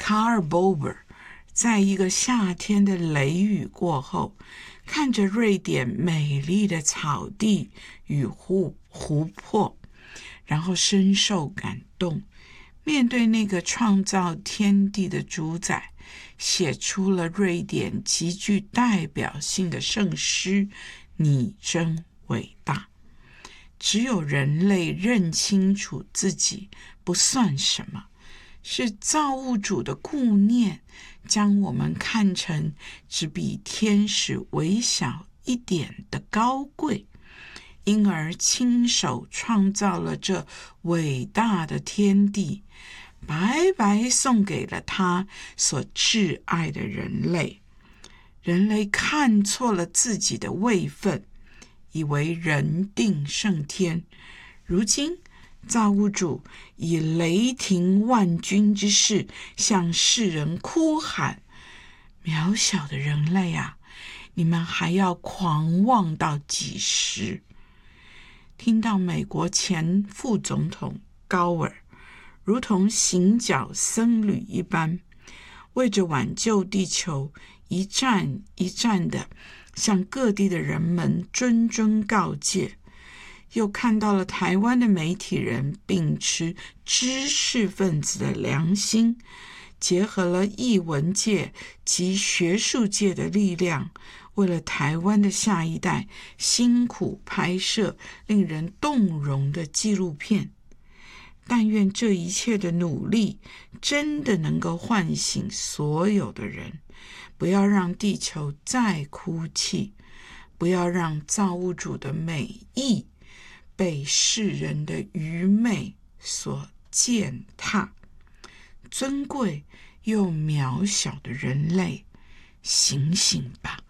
卡尔·鲍伯在一个夏天的雷雨过后，看着瑞典美丽的草地与湖泊，然后深受感动，面对那个创造天地的主宰，写出了瑞典极具代表性的圣诗《你真伟大》。只有人类认清楚自己不算什么，是造物主的顾念将我们看成只比天使微小一点的高贵，因而亲手创造了这伟大的天地，白白送给了他所挚爱的人类。人类看错了自己的位分，以为人定胜天。如今造物主以雷霆万钧之势向世人哭喊：渺小的人类啊，你们还要狂妄到几时？听到美国前副总统高尔如同行脚僧侣一般，为着挽救地球一站一站的向各地的人们谆谆告诫，又看到了台湾的媒体人秉持知识分子的良心，结合了艺文界及学术界的力量，为了台湾的下一代辛苦拍摄令人动容的纪录片。但愿这一切的努力真的能够唤醒所有的人，不要让地球再哭泣，不要让造物主的美意被世人的愚昧所践踏。尊贵又渺小的人类，醒醒吧！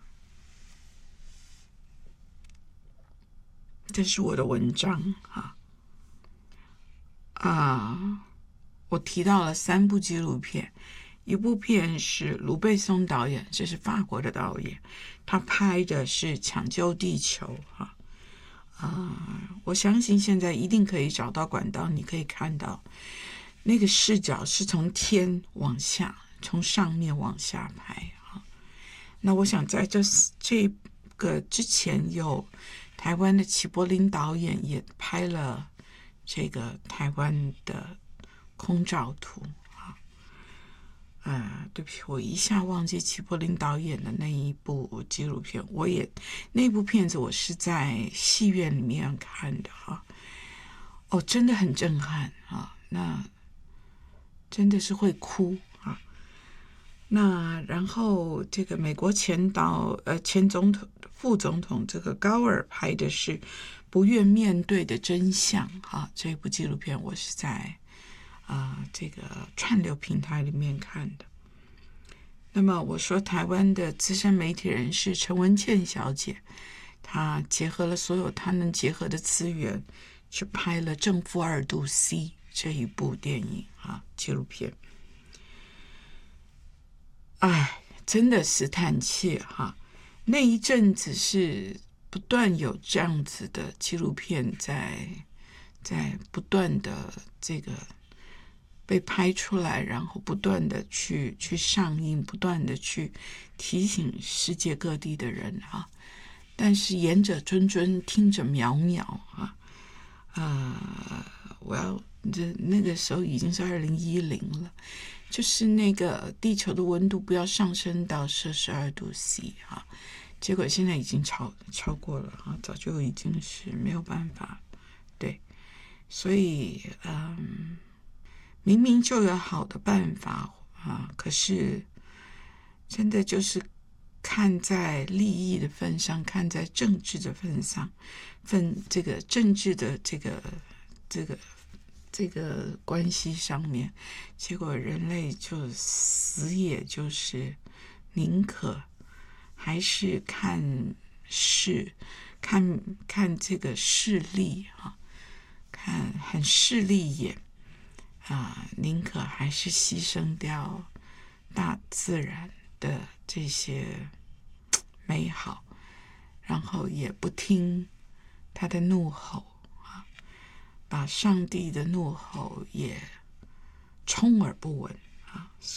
这是我的文章我提到了3部纪录片，一部片是卢贝松导演，这是法国的导演，他拍的是抢救地球我相信现在一定可以找到管道，你可以看到那个视角是从天往下，从上面往下拍那我想在这个之前，有台湾的齐柏林导演也拍了这个台湾的空照图对不起，我一下忘记齐柏林导演的那一部纪录片，那部片子我是在戏院里面看的真的很震撼那真的是会哭那然后这个美国前总统副总统这个高尔拍的是不愿面对的真相这部纪录片我是在这个串流平台里面看的。那么我说台湾的资深媒体人士陈文茜小姐，她结合了所有她能结合的资源，去拍了《正负2度 C》这一部电影纪录片。真的是叹气那一阵子是不断有这样子的纪录片在不断的这个被拍出来，然后不断的去上映，不断的去提醒世界各地的人但是言者谆谆，听者渺渺那个时候已经是2010了，就是那个地球的温度不要上升到摄氏2度 C 结果现在已经超过了早就已经是没有办法。对，所以明明就有好的办法可是真的就是看在利益的份上，看在政治的份上，这个政治的这个关系上面，结果人类就死，也就是宁可还是看这个势利看很势利眼宁可还是牺牲掉大自然的这些美好，然后也不听他的怒吼把上帝的怒吼也充耳不闻